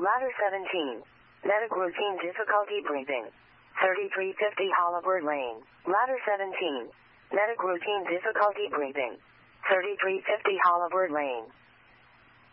Ladder 17. Medic routine difficulty breathing. 3350 Hollywood Lane. Ladder 17. Medic routine difficulty breathing. 3350 Hollywood Lane.